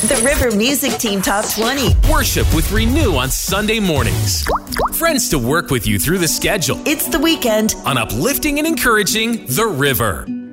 The River Music Team Top 20. Worship with Renew on Sunday mornings. Friends to work with you through the schedule. It's the weekend on uplifting and encouraging The River.